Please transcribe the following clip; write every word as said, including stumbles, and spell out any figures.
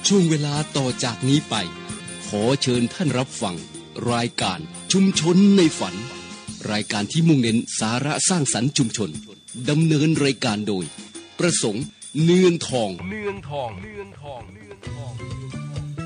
ช่วงเวลาต่อจากนี้ไปขอเชิญท่านรับฟังรายการชุมชนในฝันรายการที่มุ่งเน้นสาระสร้างสรรค์ชุมชนดำเนินรายการโดยประสงค์เนืองทองเนืองทองเนืองทองเนืองทอง